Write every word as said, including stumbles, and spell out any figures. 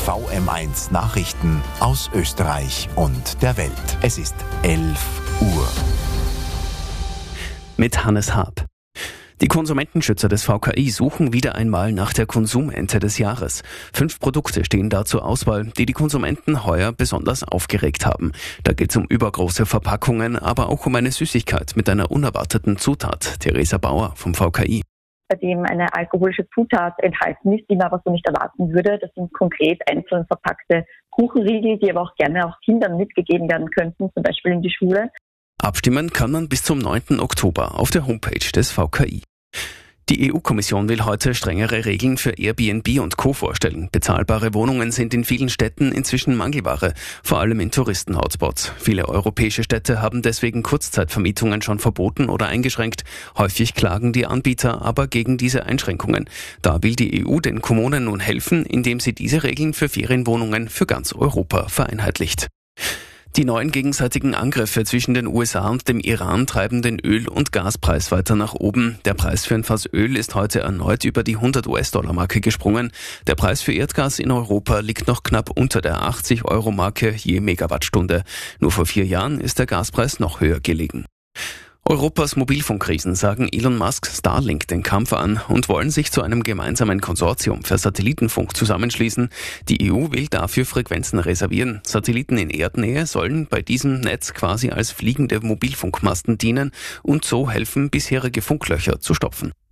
V M eins Nachrichten aus Österreich und der Welt. Es ist elf Uhr. Mit Hannes Haab. Die Konsumentenschützer des V K I suchen wieder einmal nach der Konsumente des Jahres. Fünf Produkte stehen da zur Auswahl, die die Konsumenten heuer besonders aufgeregt haben. Da geht es um übergroße Verpackungen, aber auch um eine Süßigkeit mit einer unerwarteten Zutat. Theresa Bauer vom V K I. Bei dem eine alkoholische Zutat enthalten ist, die man aber so nicht erwarten würde. Das sind konkret einzeln verpackte Kuchenriegel, die aber auch gerne auch Kindern mitgegeben werden könnten, zum Beispiel in die Schule. Abstimmen kann man bis zum neunten Oktober auf der Homepage des V K I. Die E U-Kommission will heute strengere Regeln für Airbnb und Co. vorstellen. Bezahlbare Wohnungen sind in vielen Städten inzwischen Mangelware, vor allem in Touristen-Hotspots. Viele europäische Städte haben deswegen Kurzzeitvermietungen schon verboten oder eingeschränkt. Häufig klagen die Anbieter aber gegen diese Einschränkungen. Da will die E U den Kommunen nun helfen, indem sie diese Regeln für Ferienwohnungen für ganz Europa vereinheitlicht. Die neuen gegenseitigen Angriffe zwischen den U S A und dem Iran treiben den Öl- und Gaspreis weiter nach oben. Der Preis für ein Fass Öl ist heute erneut über die hundert US-Dollar-Marke gesprungen. Der Preis für Erdgas in Europa liegt noch knapp unter der achtzig-Euro-Marke je Megawattstunde. Nur vor vier Jahren ist der Gaspreis noch höher gelegen. Europas Mobilfunkriesen sagen Elon Musk Starlink den Kampf an und wollen sich zu einem gemeinsamen Konsortium für Satellitenfunk zusammenschließen. Die E U will dafür Frequenzen reservieren. Satelliten in Erdnähe sollen bei diesem Netz quasi als fliegende Mobilfunkmasten dienen und so helfen, bisherige Funklöcher zu stopfen.